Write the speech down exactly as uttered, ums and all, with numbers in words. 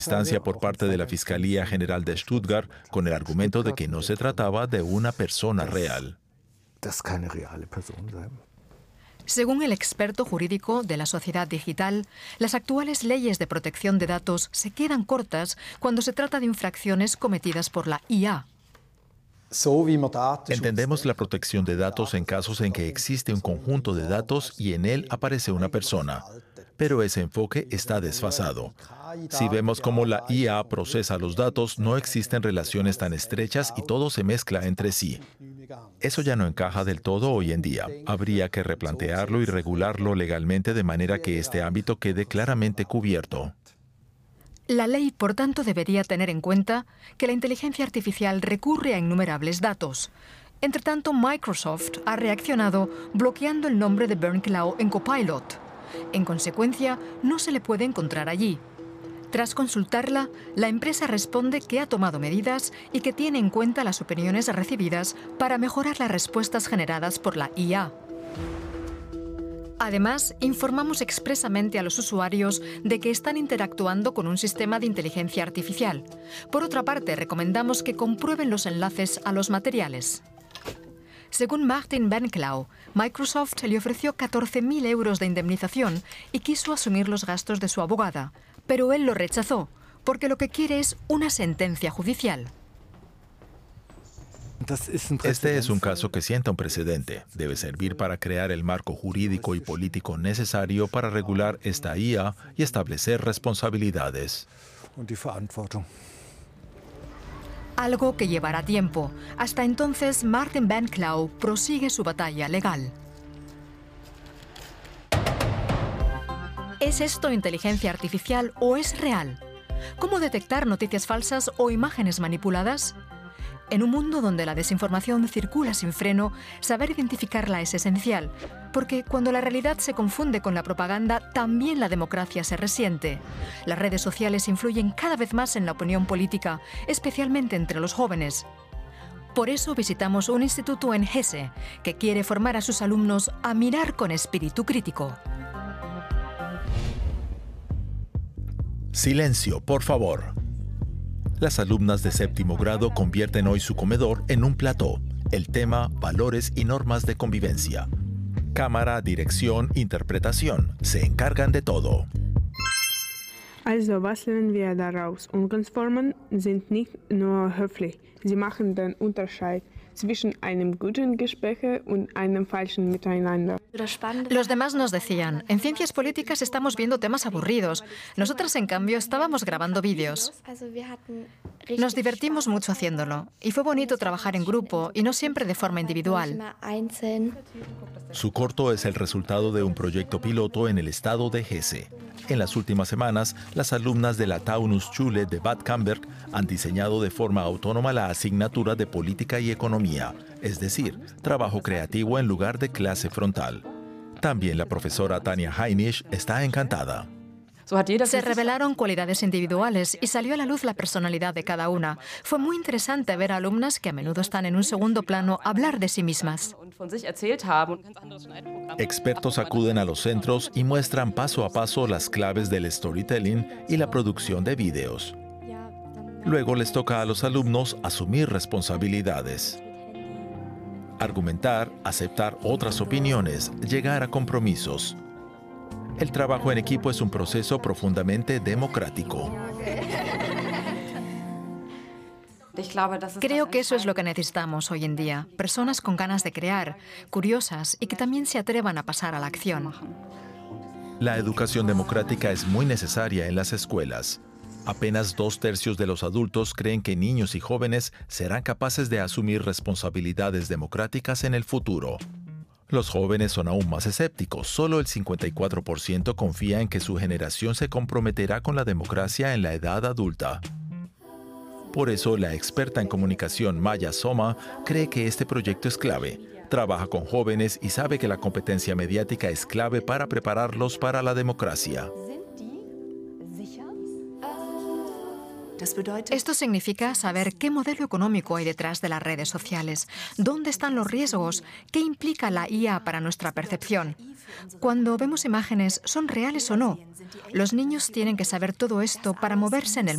instancia por parte de la Fiscalía General de Stuttgart con el argumento de que no se trataba de una persona real. Según el experto jurídico de la sociedad digital, las actuales leyes de protección de datos se quedan cortas cuando se trata de infracciones cometidas por la I A. Entendemos la protección de datos en casos en que existe un conjunto de datos y en él aparece una persona, pero ese enfoque está desfasado. Si vemos cómo la I A procesa los datos, no existen relaciones tan estrechas y todo se mezcla entre sí. Eso ya no encaja del todo hoy en día. Habría que replantearlo y regularlo legalmente de manera que este ámbito quede claramente cubierto. La ley, por tanto, debería tener en cuenta que la inteligencia artificial recurre a innumerables datos. Entre tanto, Microsoft ha reaccionado bloqueando el nombre de Bernd Cloud en Copilot. En consecuencia, no se le puede encontrar allí. Tras consultarla, la empresa responde que ha tomado medidas y que tiene en cuenta las opiniones recibidas para mejorar las respuestas generadas por la I A. Además, informamos expresamente a los usuarios de que están interactuando con un sistema de inteligencia artificial. Por otra parte, recomendamos que comprueben los enlaces a los materiales. Según Martin Benklau, Microsoft le ofreció catorce mil euros de indemnización y quiso asumir los gastos de su abogada, pero él lo rechazó, porque lo que quiere es una sentencia judicial. Este es un caso que sienta un precedente. Debe servir para crear el marco jurídico y político necesario para regular esta I A y establecer responsabilidades. Algo que llevará tiempo. Hasta entonces, Martin Benklau prosigue su batalla legal. ¿Es esto inteligencia artificial o es real? ¿Cómo detectar noticias falsas o imágenes manipuladas? En un mundo donde la desinformación circula sin freno, saber identificarla es esencial, porque cuando la realidad se confunde con la propaganda, también la democracia se resiente. Las redes sociales influyen cada vez más en la opinión política, especialmente entre los jóvenes. Por eso visitamos un instituto en Hesse, que quiere formar a sus alumnos a mirar con espíritu crítico. Silencio, por favor. Las alumnas de séptimo grado convierten hoy su comedor en un plató. El tema, valores y normas de convivencia. Cámara, dirección, interpretación. Se encargan de todo. Also, was lernen wir daraus? Umgangsformen sind nicht nur höflich. Sie machen den Unterschied zwischen einem guten Gespräch und einem falschen Miteinander. Los demás nos decían, en ciencias políticas estamos viendo temas aburridos. Nosotras, en cambio, estábamos grabando vídeos. Nos divertimos mucho haciéndolo. Y fue bonito trabajar en grupo y no siempre de forma individual. Su corto es el resultado de un proyecto piloto en el estado de Hesse. En las últimas semanas, las alumnas de la Taunusschule de Bad Camberg han diseñado de forma autónoma la asignatura de Política y Economía, es decir, trabajo creativo en lugar de clase frontal. También la profesora Tania Heinisch está encantada. Se revelaron cualidades individuales y salió a la luz la personalidad de cada una. Fue muy interesante ver a alumnas que a menudo están en un segundo plano hablar de sí mismas. Expertos acuden a los centros y muestran paso a paso las claves del storytelling y la producción de vídeos. Luego les toca a los alumnos asumir responsabilidades. Argumentar, aceptar otras opiniones, llegar a compromisos. El trabajo en equipo es un proceso profundamente democrático. Creo que eso es lo que necesitamos hoy en día. Personas con ganas de crear, curiosas y que también se atrevan a pasar a la acción. La educación democrática es muy necesaria en las escuelas. Apenas dos tercios de los adultos creen que niños y jóvenes serán capaces de asumir responsabilidades democráticas en el futuro. Los jóvenes son aún más escépticos. Solo el cincuenta y cuatro por ciento confía en que su generación se comprometerá con la democracia en la edad adulta. Por eso, la experta en comunicación Maya Soma cree que este proyecto es clave. Trabaja con jóvenes y sabe que la competencia mediática es clave para prepararlos para la democracia. Esto significa saber qué modelo económico hay detrás de las redes sociales, dónde están los riesgos, qué implica la I A para nuestra percepción. Cuando vemos imágenes, ¿son reales o no? Los niños tienen que saber todo esto para moverse en el